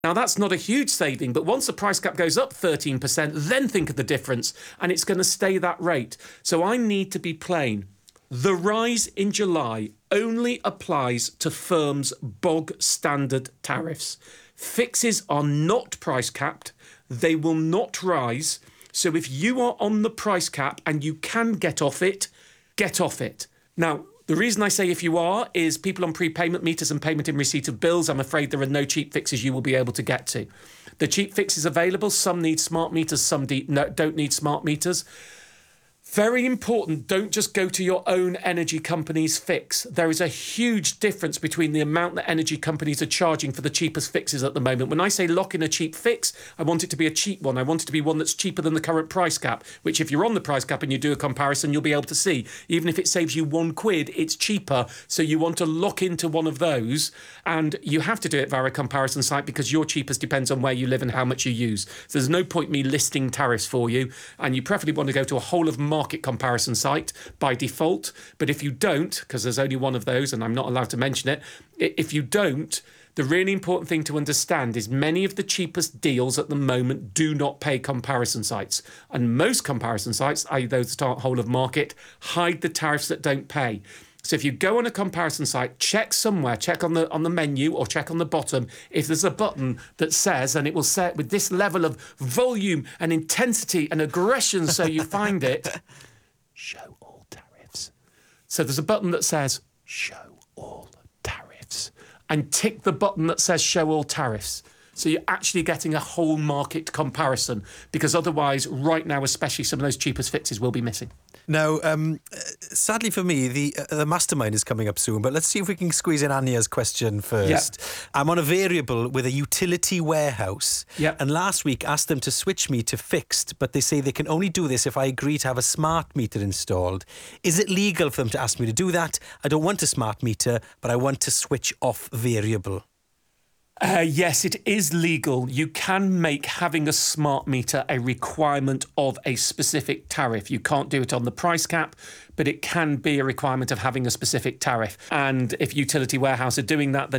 Now, that's not a huge saving, but once the price cap goes up 13%, then think of the difference, and it's going to stay that rate. So I need to be plain. The rise in July only applies to firms' bog standard tariffs. Fixes are not price capped. They will not rise. So if you are on the price cap and you can get off it, get off it. Now, the reason I say if you are is people on prepayment meters and payment in receipt of bills, I'm afraid there are no cheap fixes you will be able to get to. The cheap fixes available, some need smart meters, some don't need smart meters. Very important, don't just go to your own energy company's fix. There is a huge difference between the amount that energy companies are charging for the cheapest fixes at the moment. When I say lock in a cheap fix, I want it to be a cheap one. I want it to be one that's cheaper than the current price cap, which if you're on the price cap and you do a comparison, you'll be able to see. Even if it saves you £1, it's cheaper. So you want to lock into one of those, and you have to do it via a comparison site because your cheapest depends on where you live and how much you use. So there's no point me listing tariffs for you, and you preferably want to go to a whole of market comparison site by default. But if you don't, because there's only one of those and I'm not allowed to mention it, if you don't, the really important thing to understand is many of the cheapest deals at the moment do not pay comparison sites. And most comparison sites, i.e. those that aren't whole of market, hide the tariffs that don't pay. So if you go on a comparison site, check somewhere, check on the menu or check on the bottom if there's a button that says, and it will say it with this level of volume and intensity and aggression so you find it, show all tariffs. So there's a button that says, show all tariffs. And tick the button that says, show all tariffs. So you're actually getting a whole market comparison, because otherwise, right now, especially some of those cheapest fixes will be missing. Now, sadly for me, the mastermind is coming up soon, but let's see if we can squeeze in Anya's question first. Yeah. I'm on a variable with a utility warehouse, and last week asked them to switch me to fixed, but they say they can only do this if I agree to have a smart meter installed. Is it legal for them to ask me to do that? I don't want a smart meter, but I want to switch off variable. Yes, it is legal. You can make having a smart meter a requirement of a specific tariff. You can't do it on the price cap, but it can be a requirement of having a specific tariff. And if Utility Warehouse are doing that, then